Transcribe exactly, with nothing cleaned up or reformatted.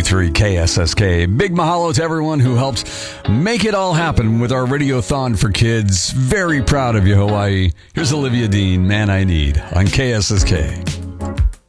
three K S S K. Big mahalo to everyone who helped make it all happen with our Radiothon for Kids. Very proud of you, Hawaii. Here's Olivia Dean, Man I Need, on K S S K.